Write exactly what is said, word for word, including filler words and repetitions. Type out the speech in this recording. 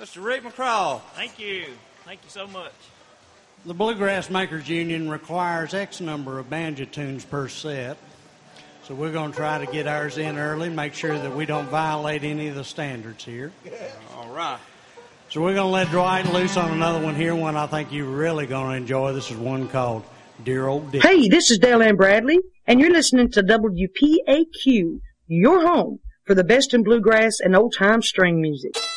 Mister Rick McCraw. Thank you. Thank you so much. The Bluegrass Makers Union requires X number of banjo tunes per set. So we're going to try to get ours in early, make sure that we don't violate any of the standards here. All right. So we're going to let Dwight loose on another one here, one I think you're really going to enjoy. This is one called Dear Old Dick. Hey, this is Dale Ann Bradley, and you're listening to W P A Q, your home for the best in bluegrass and old-time string music.